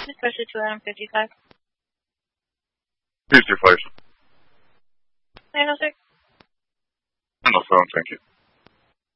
especially to Adam 55. Who's your place? 906. 907, thank you.